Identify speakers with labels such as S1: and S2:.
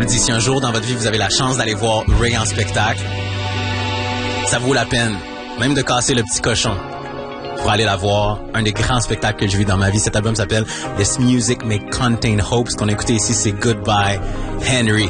S1: le dis, si un jour dans votre vie, vous avez la chance d'aller voir Ray en spectacle, ça vaut la peine, même de casser le petit cochon pour aller la voir. Un des grands spectacles que j'ai vu dans ma vie. Cet album s'appelle This Music May Contain Hope. Ce qu'on a écouté ici, c'est Goodbye Henry.